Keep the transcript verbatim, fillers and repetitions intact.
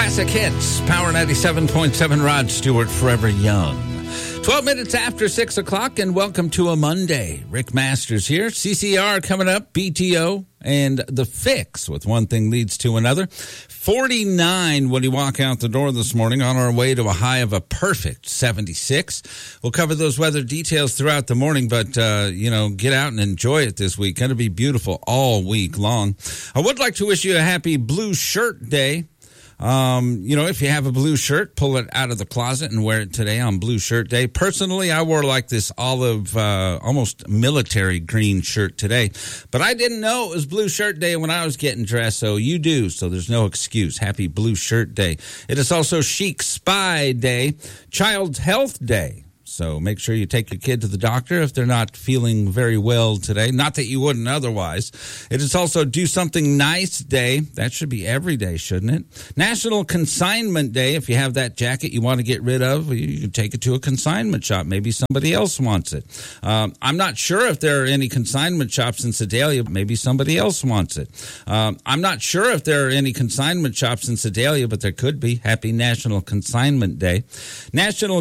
Classic hits. Power ninety-seven point seven, Rod Stewart, Forever Young. twelve minutes after six o'clock, and welcome to a Monday. Rick Masters here. C C R coming up, B T O, and The Fix with One Thing Leads to Another. forty-nine when you walk out the door this morning, on our way to a high of a perfect seventy-six. We'll cover those weather details throughout the morning, but, uh, you know, get out and enjoy it this week. Going to be beautiful all week long. I would like to wish you a happy Blue Shirt Day. Um, you know, if you have a blue shirt, pull it out of the closet and wear it today on Blue Shirt Day. Personally, I wore like this olive, uh, almost military green shirt today, but I didn't know it was Blue Shirt Day when I was getting dressed, so you do, so there's no excuse. Happy Blue Shirt Day. It is also Chic Spy Day, Child Health Day. So make sure you take your kid to the doctor if they're not feeling very well today. Not that you wouldn't otherwise. It is also Do Something Nice Day. That should be every day, shouldn't it? National Consignment Day. If you have that jacket you want to get rid of, you can take it to a consignment shop. Maybe somebody else wants it. Um, I'm not sure if there are any consignment shops in Sedalia. Maybe somebody else wants it. Um, I'm not sure if there are any consignment shops in Sedalia, but there could be. Happy National Consignment Day. National